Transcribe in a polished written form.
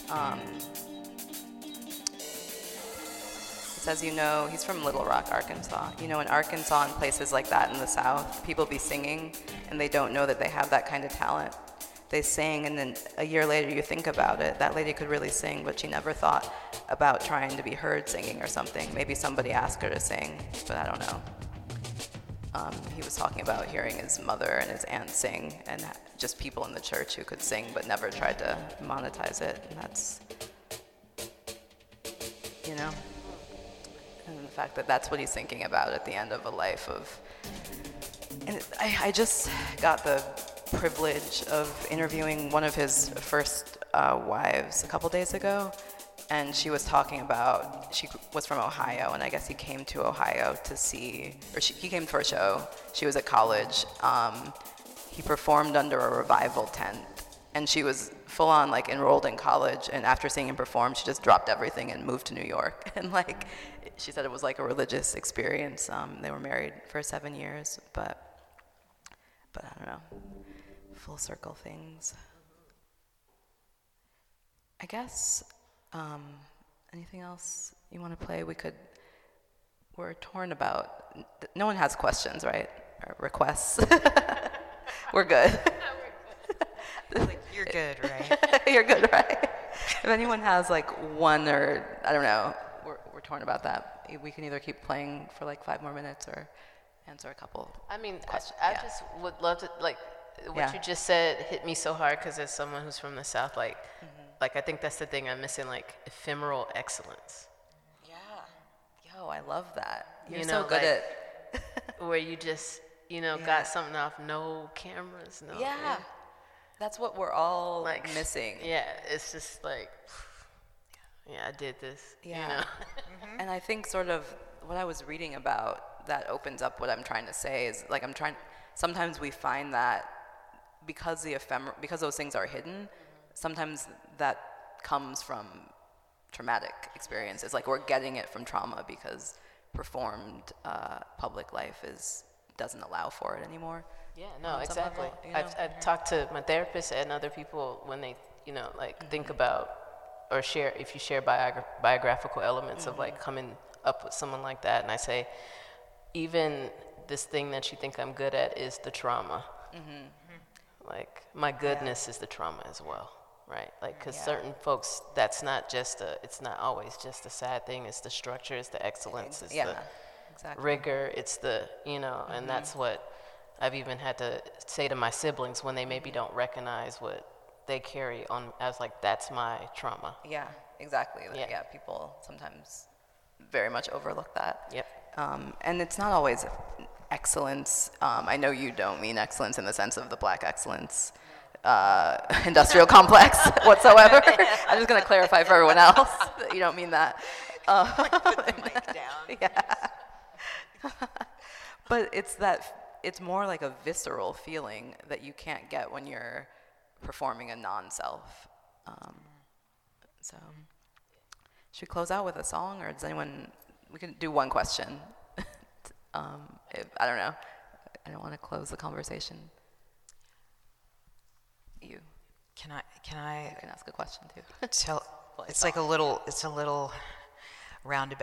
Says, he's from Little Rock, Arkansas. In Arkansas and places like that in the South, people be singing and they don't know that they have that kind of talent. They sing, and then a year later you think about it, that lady could really sing, but she never thought about trying to be heard singing or something. Maybe somebody asked her to sing, but I don't know. He was talking about hearing his mother and his aunt sing, and just people in the church who could sing but never tried to monetize it. And that's, and the fact that that's what he's thinking about at the end of a life of. And I just got the privilege of interviewing one of his first wives a couple days ago, and she was talking about, she was from Ohio, and I guess he came to Ohio to see, he came for a show. She was at college. He performed under a revival tent, and she was full on like enrolled in college, and after seeing him perform, she just dropped everything and moved to New York. And like, she said it was like a religious experience. They were married for 7 years, but I don't know, full circle things. I guess, anything else you want to play? We're torn about, no one has questions, right? Or requests. We're good. You're good, right? You're good, right? If anyone has like one, or I don't know, we're torn about that. We can either keep playing for like 5 more minutes or answer a couple. I mean, questions. I just would love to, like, what you just said hit me so hard, because as someone who's from the South, like, like I think that's the thing I'm missing, like ephemeral excellence. Yeah. Yo, I love that. You're You so know, good like, at. where you just, got something off, no cameras, no. Yeah. That's what we're all like missing. Yeah, it's just like, I did this. Yeah. And I think sort of what I was reading about that opens up what I'm trying to say is like sometimes we find that because those things are hidden, sometimes that comes from traumatic experiences. Like we're getting it from trauma because performed public life doesn't allow for it anymore. Yeah, no, exactly. I've talked to my therapist and other people when they, think about or share, if you share biographical elements of like coming up with someone like that, and I say, even this thing that you think I'm good at is the trauma. Like my goodness is the trauma as well, right? Like, because certain folks, it's not always just a sad thing. It's the structure, it's the excellence, it's the rigor, it's the, and that's what I've even had to say to my siblings when they maybe don't recognize what they carry on as like, that's my trauma. Yeah, exactly. Yeah, people sometimes very much overlook that. Yep. And it's not always excellence. I know you don't mean excellence in the sense of the black excellence industrial complex whatsoever. I'm just going to clarify for everyone else that you don't mean that. Put the mic down. Yeah. But it's more like a visceral feeling that you can't get when you're performing a non-self. So, should we close out with a song, or does anyone? We can do one question. I don't know. I don't want to close the conversation. You. Can I? You can ask a question too. Tell. It's a little roundabout.